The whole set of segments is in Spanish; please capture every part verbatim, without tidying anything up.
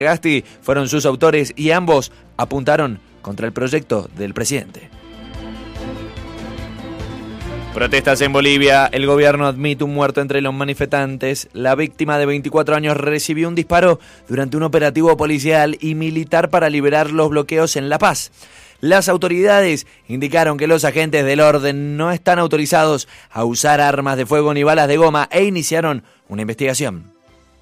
Gasti fueron sus autores y ambos apuntaron contra el proyecto del presidente. Protestas en Bolivia. El gobierno admite un muerto entre los manifestantes. La víctima de veinticuatro años recibió un disparo durante un operativo policial y militar para liberar los bloqueos en La Paz. Las autoridades indicaron que los agentes del orden no están autorizados a usar armas de fuego ni balas de goma e iniciaron una investigación.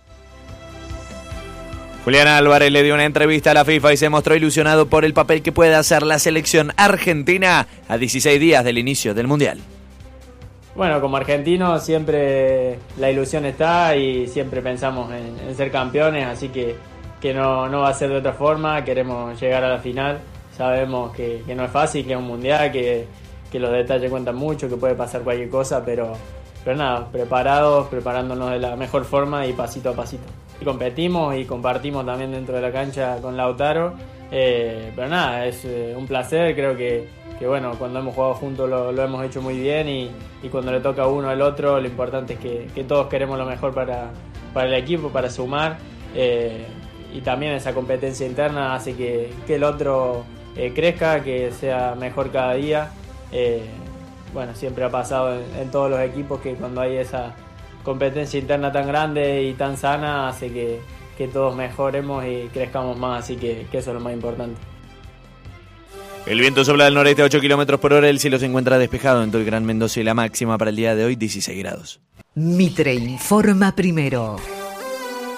Julián Álvarez le dio una entrevista a la FIFA y se mostró ilusionado por el papel que puede hacer la selección argentina a dieciséis días del inicio del Mundial. Bueno, como argentinos siempre la ilusión está y siempre pensamos en, en ser campeones, así que, que no, no va a ser de otra forma. Queremos llegar a la final, sabemos que, que no es fácil, que es un mundial, que, que los detalles cuentan mucho, que puede pasar cualquier cosa, pero, pero nada, preparados, preparándonos de la mejor forma y pasito a pasito. Y competimos y compartimos también dentro de la cancha con Lautaro, eh, pero nada, es eh, un placer, creo que, que bueno, cuando hemos jugado juntos lo, lo hemos hecho muy bien y, y cuando le toca a uno al otro, lo importante es que, que todos queremos lo mejor para, para el equipo, para sumar, eh, y también esa competencia interna hace que, que el otro eh, crezca, que sea mejor cada día. Eh, bueno, siempre ha pasado en, en todos los equipos que cuando hay esa competencia interna tan grande y tan sana hace que, que todos mejoremos y crezcamos más, así que, que eso es lo más importante. El viento sopla del noreste a ocho kilómetros por hora, el cielo se encuentra despejado en todo el Gran Mendoza y la máxima para el día de hoy dieciséis grados. Mitre informa primero.